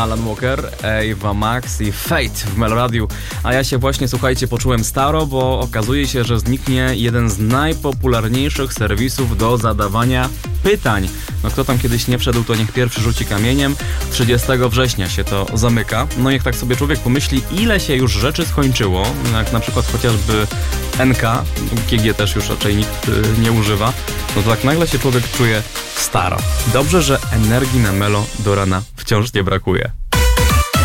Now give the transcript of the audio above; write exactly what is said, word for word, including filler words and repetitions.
Alan Walker, Ava Max i Fate w Meloradiu. A ja się właśnie, słuchajcie, poczułem staro, bo okazuje się, że zniknie jeden z najpopularniejszych serwisów do zadawania pytań. No kto tam kiedyś nie wszedł, to niech pierwszy rzuci kamieniem. trzydziestego września się to zamyka. No niech tak sobie człowiek pomyśli, ile się już rzeczy skończyło, jak na przykład chociażby N K, K G też już raczej nikt y, nie używa, no to tak nagle się człowiek czuje staro. Dobrze, że energii na Melo do rana wciąż nie brakuje.